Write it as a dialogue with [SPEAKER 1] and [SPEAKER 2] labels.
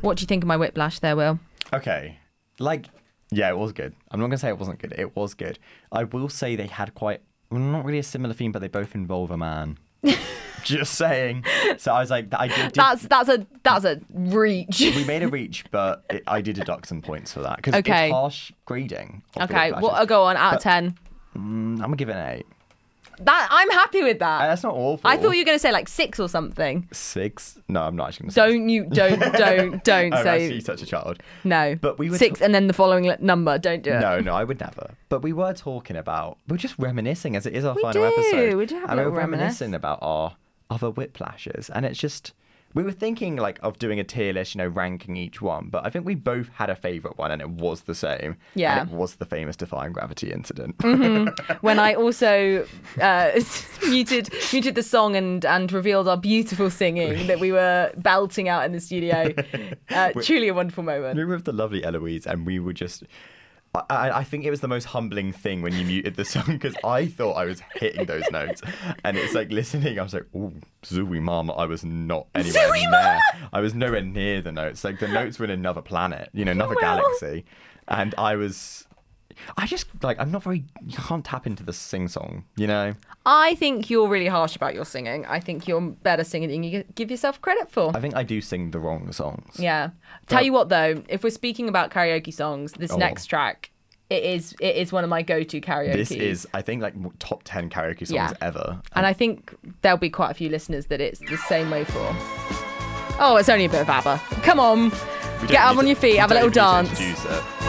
[SPEAKER 1] What do you think of my Whiplash there, Will?
[SPEAKER 2] Okay. Yeah, it was good. I'm not going to say it wasn't good. It was good. I will say they had not really a similar theme, but they both involve a man. Just saying. So I was like, I did.
[SPEAKER 1] That's a reach.
[SPEAKER 2] We made a reach, but I did deduct some points for that because it's harsh grading.
[SPEAKER 1] Okay, well, go on out of 10.
[SPEAKER 2] I'm gonna give it an 8.
[SPEAKER 1] I'm happy with that.
[SPEAKER 2] That's not awful.
[SPEAKER 1] I thought you were going to say like 6 or something.
[SPEAKER 2] 6? No, I'm not actually going to
[SPEAKER 1] say. Don't
[SPEAKER 2] I'm
[SPEAKER 1] say.
[SPEAKER 2] actually such a child.
[SPEAKER 1] No.
[SPEAKER 2] But we were
[SPEAKER 1] 6 and then the following number. Don't do it.
[SPEAKER 2] No, I would never. But we were talking about. We're just reminiscing as it is our final episode.
[SPEAKER 1] We do have a
[SPEAKER 2] and
[SPEAKER 1] little
[SPEAKER 2] we were
[SPEAKER 1] reminisce.
[SPEAKER 2] reminiscing about our other Whiplashes, and it's just. We were thinking of doing a tier list, ranking each one, but I think we both had a favourite one, and it was the same.
[SPEAKER 1] Yeah.
[SPEAKER 2] And it was the famous Defying Gravity incident.
[SPEAKER 1] Mm-hmm. When I also muted the song and revealed our beautiful singing that we were belting out in the studio. Truly a wonderful moment.
[SPEAKER 2] We were with the lovely Eloise, and we were just. I think it was the most humbling thing when you muted the song because I thought I was hitting those notes, and it's like listening. I was like, "Oh, Zooey Mama!" I was not anywhere near. I was nowhere near the notes. Like the notes were in another planet, another galaxy, and I was. I just I'm not very. You can't tap into the sing song,
[SPEAKER 1] I think you're really harsh about your singing. I think you're better singing than you give yourself credit for.
[SPEAKER 2] I think I do sing the wrong songs.
[SPEAKER 1] Yeah. Tell you what though, if we're speaking about karaoke songs, this next track, it is one of my go-to karaoke.
[SPEAKER 2] This is, I think, top 10 karaoke songs ever.
[SPEAKER 1] And I think there'll be quite a few listeners that it's the same way for. Oh, it's only a bit of ABBA. Come on, get up on your feet, have a little dance.
[SPEAKER 2] Introduce it.